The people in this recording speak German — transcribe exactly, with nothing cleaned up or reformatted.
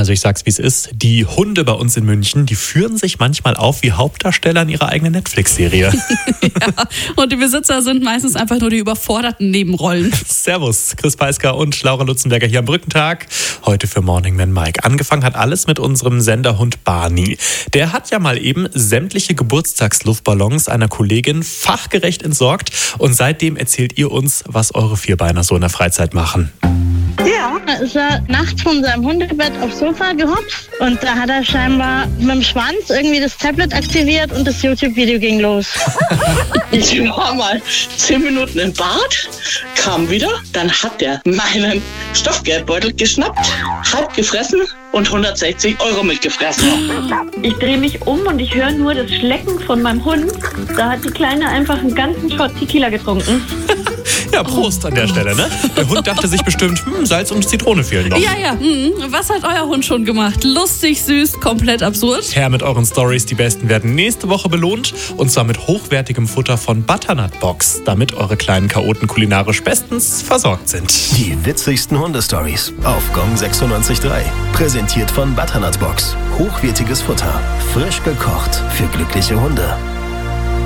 Also ich sag's, wie es ist. Die Hunde bei uns in München, die führen sich manchmal auf wie Hauptdarsteller in ihrer eigenen Netflix-Serie. Ja, und die Besitzer sind meistens einfach nur die überforderten Nebenrollen. Servus, Chris Peisker und Laura Lutzenberger hier am Brückentag. Heute für Morning Man Mike. Angefangen hat alles mit unserem Senderhund Barney. Der hat ja mal eben sämtliche Geburtstagsluftballons einer Kollegin fachgerecht entsorgt. Und seitdem erzählt ihr uns, was eure Vierbeiner so in der Freizeit machen. Ja, da ist er nachts von seinem Hundebett aufs Sofa gehopst und da hat er scheinbar mit dem Schwanz irgendwie das Tablet aktiviert und das YouTube-Video ging los. Ich war mal zehn Minuten im Bad, kam wieder, dann hat er meinen Stoffgeldbeutel geschnappt, halb gefressen und hundertsechzig Euro mitgefressen. Ich drehe mich um und ich höre nur das Schlecken von meinem Hund. Da hat die Kleine einfach einen ganzen Shot Tequila getrunken. Ja, Prost an der Stelle, ne? Der Hund dachte sich bestimmt, hm, Salz und Zitrone fehlen noch. Ja, ja. Hm. Was hat euer Hund schon gemacht? Lustig, süß, komplett absurd? Her mit euren Stories. Die Besten werden nächste Woche belohnt. Und zwar mit hochwertigem Futter von Butternut Box, damit eure kleinen Chaoten kulinarisch bestens versorgt sind. Die witzigsten Hundestories auf Gong sechsundneunzig Komma drei. Präsentiert von Butternut Box. Hochwertiges Futter. Frisch gekocht für glückliche Hunde.